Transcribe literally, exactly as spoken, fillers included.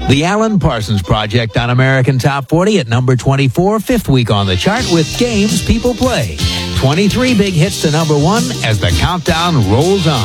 The Alan Parsons Project on American Top forty at number twenty-four, fifth week on the chart with Games People Play. twenty-three big hits to number one as the countdown rolls on.